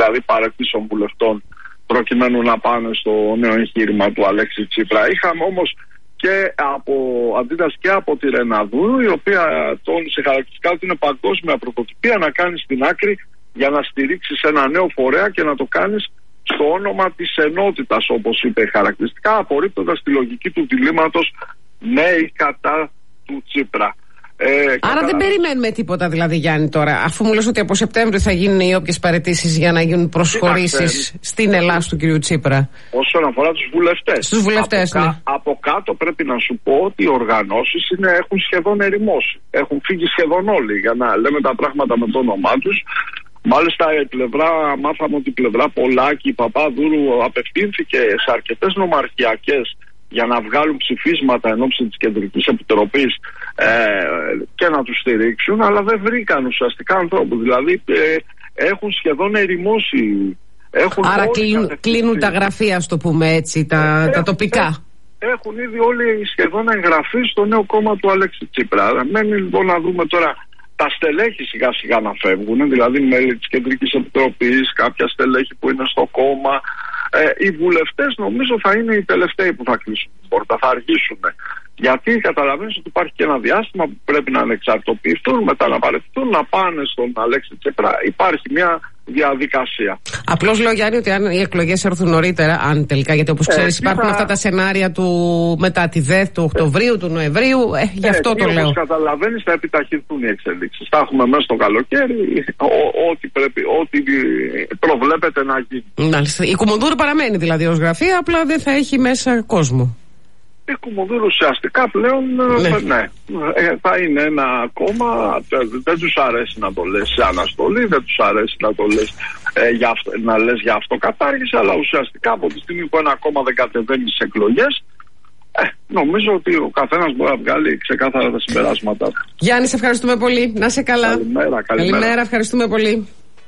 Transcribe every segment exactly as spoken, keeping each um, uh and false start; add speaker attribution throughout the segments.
Speaker 1: δηλαδή παρετήσεων βουλευτών, προκειμένου να πάνε στο νέο εγχείρημα του Αλέξη Τσίπρα. Είχαμε όμως και από αντίδραση και από τη Ρεναδούρου, η οποία τόνισε χαρακτηριστικά ότι είναι παγκόσμια πρωτοτυπία να κάνεις την άκρη για να στηρίξεις ένα νέο φορέα και να το κάνεις στο όνομα της ενότητας, όπως είπε χαρακτηριστικά, απορρίπτοντας τη λογική του διλήμματος ναι ή κατά του Τσίπρα. Ε,
Speaker 2: Άρα
Speaker 1: κατάλαβα...
Speaker 2: δεν περιμένουμε τίποτα δηλαδή, Γιάννη, τώρα, αφού μου λες ότι από Σεπτέμβριο θα γίνουν οι όποιες παραιτήσεις για να γίνουν προσχωρήσεις στην Ελλάδα του κ. Τσίπρα.
Speaker 1: Όσον αφορά τους βουλευτές.
Speaker 2: Στους βουλευτές,
Speaker 1: από,
Speaker 2: ναι.
Speaker 1: κα, από κάτω πρέπει να σου πω ότι οι οργανώσεις είναι, έχουν σχεδόν ερημώσει. Έχουν φύγει σχεδόν όλοι, για να λέμε τα πράγματα με το όνομά τους. Μάλιστα η πλευρά, μάθαμε ότι η πλευρά Πολάκη, Παπαδούρου απευθύνθηκε σε αρκετές νομαρχιακές για να βγάλουν ψηφίσματα εν ώψη της Κεντρικής Επιτροπής ε, και να τους στηρίξουν, αλλά δεν βρήκαν ουσιαστικά ανθρώπους. Δηλαδή ε, έχουν σχεδόν ερημώσει. Έχουν
Speaker 2: Άρα κλείνουν, κλείνουν τα γραφεία, ας το πούμε έτσι, τα, ε, τα τοπικά.
Speaker 1: Ε, έχουν ήδη όλοι σχεδόν εγγραφεί στο νέο κόμμα του Αλέξη Τσίπρα. Μένει λοιπόν να δούμε τώρα τα στελέχη σιγά σιγά να φεύγουν, δηλαδή μέλη της Κεντρικής Επιτροπής, κάποια στελέχη που είναι στο κόμμα. Ε, οι βουλευτές νομίζω θα είναι οι τελευταίοι που θα κλείσουν την πόρτα, θα αργήσουν. Γιατί καταλαβαίνεις ότι υπάρχει και ένα διάστημα που πρέπει να ανεξαρτοποιηθούν, μετά να παραιτηθούν, να πάνε στον Αλέξη Τσίπρα. Υπάρχει μια διαδικασία.
Speaker 2: Απλώς λέω, Γιάννη, ότι αν οι εκλογές έρθουν νωρίτερα, αν τελικά, γιατί όπως ξέρεις ε, υπάρχουν θα... αυτά τα σενάρια του μετά τη ΔΕΘ του Οκτωβρίου, ε, του Νοεμβρίου, ε, γι' αυτό ε, το λέω. Όπως
Speaker 1: καταλαβαίνεις θα επιταχυνθούν οι εξελίξεις. Θα έχουμε μέσα στο καλοκαίρι ό,τι πρέπει, ό,τι προβλέπεται να γίνει.
Speaker 2: Μάλιστα. Η Κουμουνδούρου παραμένει δηλαδή ως γραφεία, απλά δεν θα έχει μέσα κόσμο.
Speaker 1: Η Κουμουνδούρου ουσιαστικά πλέον ναι. Ναι, ε, θα είναι ένα κόμμα, δεν τους αρέσει να το λες σε αναστολή, δεν τους αρέσει να το λες, ε, για αυτο, να λες για αυτοκατάργηση, αλλά ουσιαστικά από τη στιγμή που ένα κόμμα δεν κατεβαίνει στις εκλογές, ε, νομίζω ότι ο καθένας μπορεί να βγάλει ξεκάθαρα τα συμπεράσματα.
Speaker 2: Γιάννη, σε ευχαριστούμε πολύ. Να σε καλά.
Speaker 1: Καλημέρα, καλημέρα.
Speaker 2: Καλημέρα, ευχαριστούμε πολύ.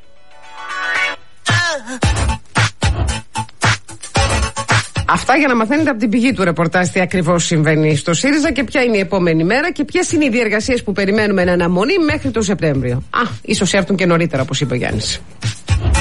Speaker 2: Αυτά για να μαθαίνετε από την πηγή του ρεπορτάζ τι ακριβώς συμβαίνει στο ΣΥΡΙΖΑ και ποια είναι η επόμενη μέρα και ποιες είναι οι διεργασίες που περιμένουμε εν αναμονή μέχρι το Σεπτέμβριο. Α, ίσως έρθουν και νωρίτερα, όπως είπε ο Γιάννης.